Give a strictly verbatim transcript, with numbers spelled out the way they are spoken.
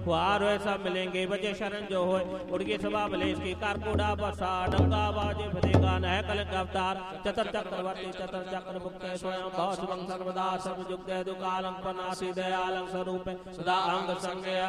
खुआर हुए सब मिलेंगे बचे शरण जो होए उड़के सभा बलेश की कार कूड़ा बसा डंगा बाजे फतेगा नह कलंक अवतार चतर चक्रवर्ती चतर चक्र मुक्ते स्वयं बहुत सर्वदा सर्व युग दुकालंक पनासी दयालंक स्वरूप सदा अंग संगे